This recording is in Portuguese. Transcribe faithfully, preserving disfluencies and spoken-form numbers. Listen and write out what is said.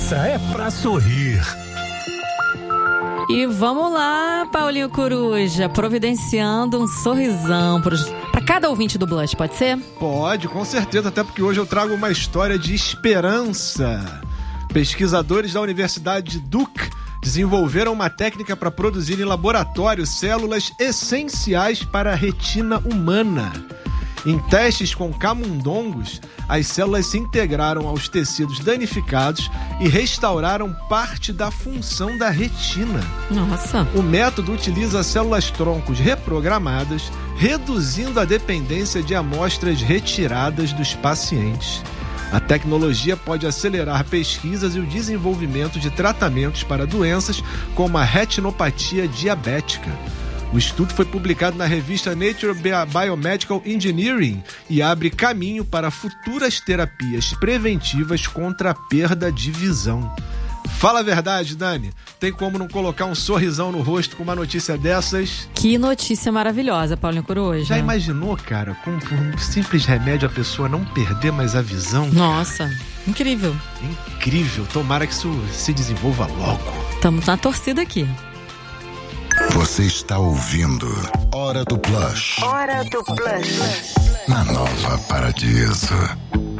Essa é pra sorrir. E vamos lá, Paulinho Coruja, providenciando um sorrisão para cada ouvinte do Blush, pode ser? Pode, com certeza, até porque hoje eu trago uma história de esperança. Pesquisadores da Universidade de Duke desenvolveram uma técnica para produzir em laboratório células essenciais para a retina humana. Em testes com camundongos, as células se integraram aos tecidos danificados e restauraram parte da função da retina. Nossa! O método utiliza células-troncos reprogramadas, reduzindo a dependência de amostras retiradas dos pacientes. A tecnologia pode acelerar pesquisas e o desenvolvimento de tratamentos para doenças como a retinopatia diabética. O estudo foi publicado na revista Nature Biomedical Engineering e abre caminho para futuras terapias preventivas contra a perda de visão. Fala a verdade, Dani. Tem como não colocar um sorrisão no rosto com uma notícia dessas? Que notícia maravilhosa, Paulinho Coruja. Já imaginou, cara, com um simples remédio a pessoa não perder mais a visão? Nossa, incrível. Incrível. Tomara que isso se desenvolva logo. Estamos na torcida aqui. Você está ouvindo Hora do Blush. Hora do Blush. Na Nova Paradiso.